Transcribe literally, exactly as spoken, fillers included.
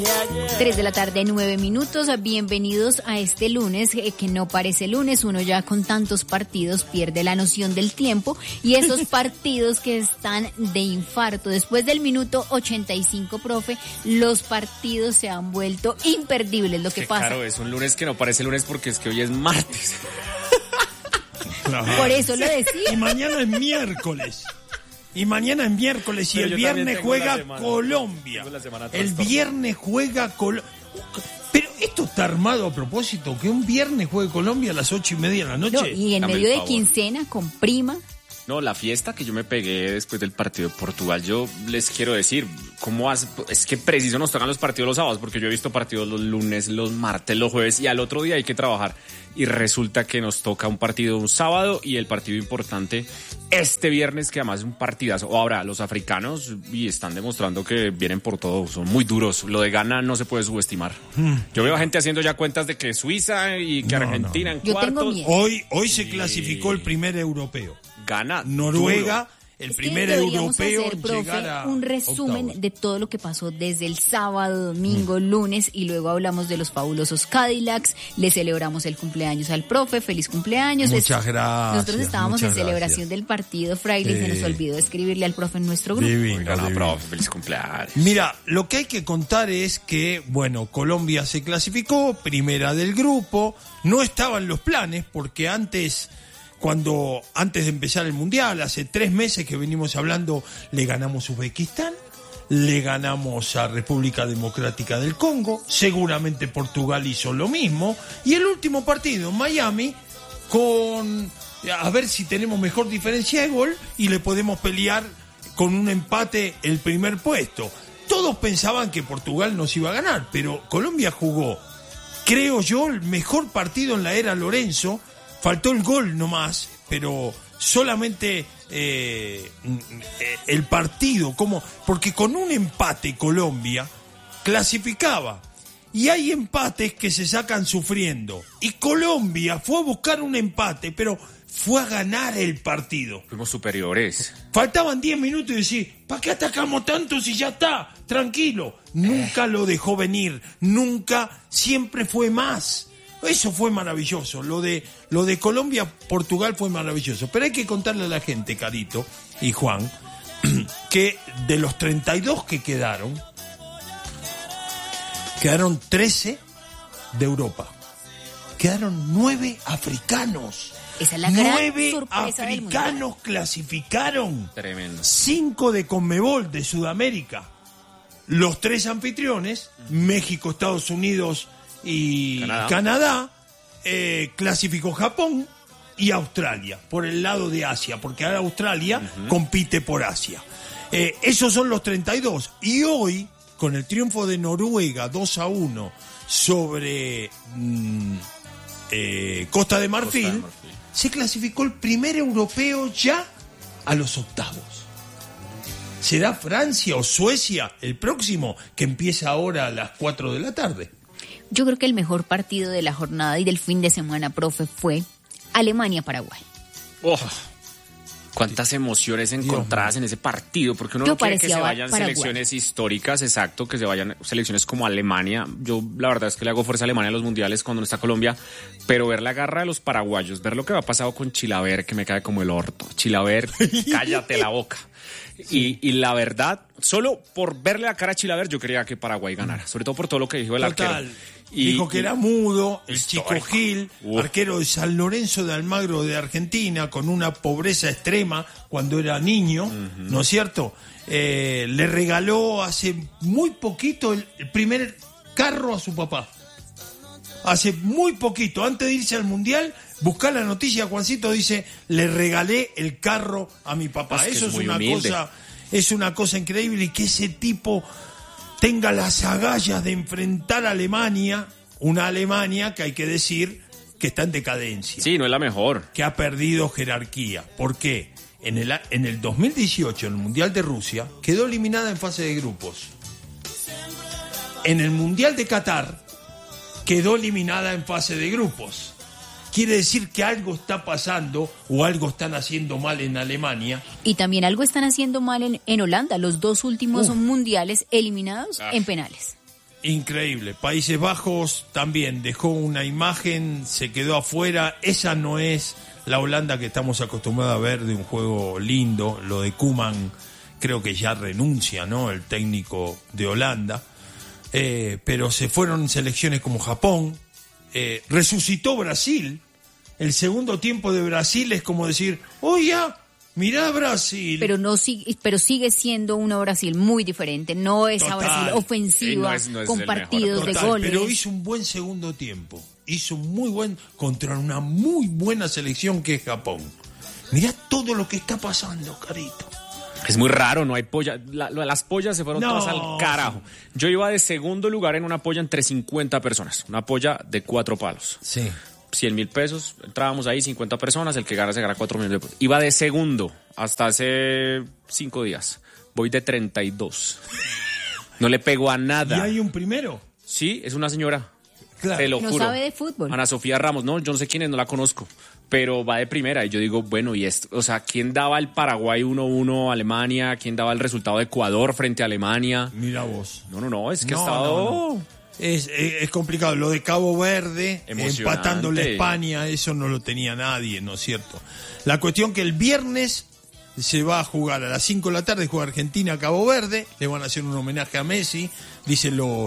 Tres de la tarde, nueve minutos. Bienvenidos a este lunes, eh, que no parece lunes. Uno ya con tantos partidos pierde la noción del tiempo. Y esos partidos que están de infarto. Después del minuto ochenta y cinco, profe, los partidos se han vuelto imperdibles. Lo que Qué pasa. Claro, es un lunes que no parece lunes porque es que hoy es martes. Por eso lo decía. Y mañana es miércoles. Y mañana es miércoles y Pero el yo viernes también tengo juega la semana, Colombia. tengo la semana El trastornada. viernes juega Colombia. Pero esto está armado a propósito, que un viernes juegue Colombia a las ocho y media de la noche. No, y en Dame medio el de favor. quincena, con prima. No, la fiesta que yo me pegué después del partido de Portugal, yo les quiero decir, ¿cómo hace? Es que preciso nos tocan los partidos los sábados, porque yo he visto partidos los lunes, los martes, los jueves, y al otro día hay que trabajar. Y resulta que nos toca un partido un sábado y el partido importante este viernes, que además es un partidazo. Ahora, los africanos y están demostrando que vienen por todo, son muy duros. Lo de Ghana no se puede subestimar. Hmm. Yo veo a gente haciendo ya cuentas de que Suiza y que No, Argentina no. en Yo tengo cuartos. miedo. Hoy, hoy se Sí. clasificó el primer europeo. Gana Noruega, duro. el Es que primer deberíamos europeo hacer, profe, llegar a un resumen octavos. de todo lo que pasó desde el sábado, domingo, lunes, y luego hablamos de los fabulosos Cadillacs. Le celebramos el cumpleaños al profe, feliz cumpleaños. Muchas Es- gracias. Nosotros estábamos muchas en celebración gracias. del partido Fraile y se nos Sí. olvidó escribirle al profe en nuestro grupo. Divino, Oiga, no, divino. profe, feliz cumpleaños. Mira, lo que hay que contar es que, bueno, Colombia se clasificó, primera del grupo, no estaban los planes porque antes, cuando antes de empezar el Mundial, hace tres meses que venimos hablando, le ganamos a Uzbekistán, le ganamos a República Democrática del Congo, seguramente Portugal hizo lo mismo, y el último partido en Miami, con a ver si tenemos mejor diferencia de gol y le podemos pelear con un empate el primer puesto. Todos pensaban que Portugal nos iba a ganar, pero Colombia jugó, creo yo, el mejor partido en la era Lorenzo. Faltó el gol nomás, pero solamente eh, el partido, como porque con un empate Colombia clasificaba. Y hay empates que se sacan sufriendo. Y Colombia fue a buscar un empate, pero fue a ganar el partido. Fuimos superiores. Faltaban diez minutos y decís, ¿para qué atacamos tanto si ya está? Tranquilo. Nunca lo dejó venir, nunca, siempre fue más. Eso fue maravilloso. Lo de, lo de Colombia-Portugal fue maravilloso. Pero hay que contarle a la gente, Carito y Juan, que de los treinta y dos que quedaron, quedaron trece de Europa. Quedaron nueve africanos. Esa es la gran Nueve sorpresa del Mundial. africanos clasificaron. Tremendo. Cinco de Conmebol de Sudamérica. Los tres anfitriones, México, Estados Unidos y Canadá, Canadá eh, clasificó Japón y Australia, por el lado de Asia, porque ahora Australia uh-huh. compite por Asia. Eh, esos son los treinta y dos. Y hoy, con el triunfo de Noruega dos a uno sobre mm, eh, Costa de Marfil, Costa de Marfil, se clasificó el primer europeo ya a los octavos. ¿Será Francia o Suecia el próximo, que empieza ahora a las cuatro de la tarde? Yo creo que el mejor partido de la jornada y del fin de semana, profe, fue Alemania-Paraguay. Oh, cuántas emociones encontradas en ese partido, porque uno Yo no quiere que se vayan Paraguay. selecciones históricas, exacto, que se vayan selecciones como Alemania. Yo la verdad es que le hago fuerza a Alemania en los mundiales cuando no está Colombia, pero ver la garra de los paraguayos, ver lo que ha pasado con Chilaver, que me cae como el orto. Chilaver, cállate la boca. Sí. Y, y la verdad, solo por verle la cara a Chilaver, yo quería que Paraguay ganara, sobre todo por todo lo que dijo el Total. arquero. Y, Dijo que y, era mudo, el histórico. Chico Gil, uh. arquero de San Lorenzo de Almagro de Argentina, con una pobreza extrema cuando era niño, uh-huh. ¿no es cierto? Eh, le regaló hace muy poquito el, el primer carro a su papá. Hace muy poquito, antes de irse al Mundial, buscar la noticia, Juancito dice, le regalé el carro a mi papá. Es Eso es, es una humilde. cosa, es una cosa increíble, y que ese tipo tenga las agallas de enfrentar a Alemania, una Alemania que hay que decir que está en decadencia. Sí, no es la mejor. Que ha perdido jerarquía. ¿Por qué? En el, en el dos mil dieciocho, en el Mundial de Rusia, quedó eliminada en fase de grupos. En el Mundial de Qatar, quedó eliminada en fase de grupos. Quiere decir que algo está pasando o algo están haciendo mal en Alemania. Y también algo están haciendo mal en, en Holanda, los dos últimos uh. mundiales eliminados ah. en penales. Increíble. Países Bajos también dejó una imagen, se quedó afuera. Esa no es la Holanda que estamos acostumbrados a ver de un juego lindo. Lo de Koeman creo que ya renuncia, ¿no? El técnico de Holanda. Eh, pero se fueron selecciones como Japón. Eh, resucitó Brasil. El segundo tiempo de Brasil es como decir, oye, mirá Brasil. Pero no sigue, pero sigue siendo una Brasil muy diferente. No es Total. a Brasil ofensiva, Sí, no es- no es con el partidos mejor. de Total, goles. pero hizo un buen segundo tiempo. Hizo un muy buen contra una muy buena selección que es Japón. Mirá todo lo que está pasando, Carito. Es muy raro, no hay polla. La- la- las pollas se fueron No. todas al carajo. Yo iba de segundo lugar en una polla entre cincuenta personas. Una polla de cuatro palos. Sí. cien mil pesos, entrábamos ahí, cincuenta personas, el que gana se gana cuatro millones de pesos. Iba de segundo hasta hace cinco días. Voy de treinta y dos. No le pego a ¿Y nada. hay un primero? Sí, es una señora. Claro. Te lo No juro. sabe de fútbol. Ana Sofía Ramos, no, yo no sé quién es, no la conozco, pero va de primera y yo digo, bueno, y esto, o sea, ¿quién daba el Paraguay uno uno a Alemania? ¿Quién daba el resultado de Ecuador frente a Alemania? Mira vos. No, no, no, es que No, ha estado... no, no. Es, es, es complicado. Lo de Cabo Verde, Emocionante. empatándole a España, eso no lo tenía nadie, ¿no es cierto? La cuestión que el viernes se va a jugar a las cinco de la tarde, juega Argentina a Cabo Verde, le van a hacer un homenaje a Messi, dicen los